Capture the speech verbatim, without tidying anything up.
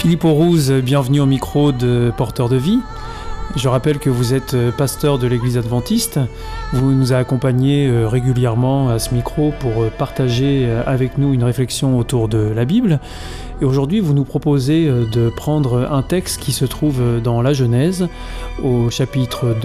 Philippe Aurouze, bienvenue au micro de Porteur de Vie. Je rappelle que vous êtes pasteur de l'Église adventiste. Vous nous avez accompagnés régulièrement à ce micro pour partager avec nous une réflexion autour de la Bible. Et aujourd'hui, vous nous proposez de prendre un texte qui se trouve dans la Genèse, au chapitre